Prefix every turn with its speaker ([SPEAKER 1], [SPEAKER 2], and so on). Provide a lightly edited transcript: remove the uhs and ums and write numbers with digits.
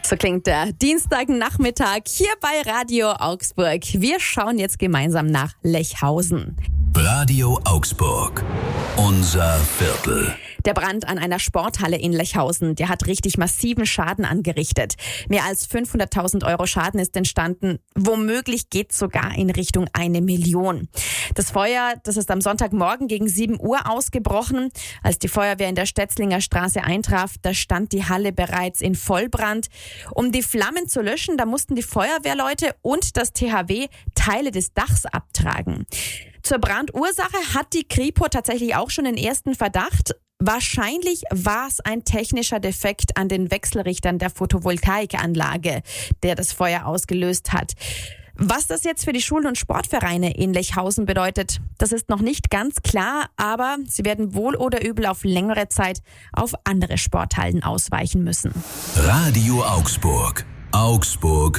[SPEAKER 1] So klingt der Dienstagnachmittag hier bei Radio Augsburg. Wir schauen jetzt gemeinsam nach Lechhausen.
[SPEAKER 2] Radio Augsburg. Unser Viertel.
[SPEAKER 1] Der Brand an einer Sporthalle in Lechhausen, der hat richtig massiven Schaden angerichtet. Mehr als 500.000 Euro Schaden ist entstanden. Womöglich geht es sogar in Richtung 1 Million. Das Feuer, das ist am Sonntagmorgen gegen 7 Uhr ausgebrochen. Als die Feuerwehr in der Stetzlinger Straße eintraf, da stand die Halle bereits in Vollbrand. Um die Flammen zu löschen, da mussten die Feuerwehrleute und das THW Teile des Dachs abtragen. Zur Brandursache hat die Kripo tatsächlich auch schon den ersten Verdacht. Wahrscheinlich war es ein technischer Defekt an den Wechselrichtern der Photovoltaikanlage, der das Feuer ausgelöst hat. Was das jetzt für die Schulen und Sportvereine in Lechhausen bedeutet, das ist noch nicht ganz klar, aber sie werden wohl oder übel auf längere Zeit auf andere Sporthallen ausweichen müssen.
[SPEAKER 2] Radio Augsburg. Augsburg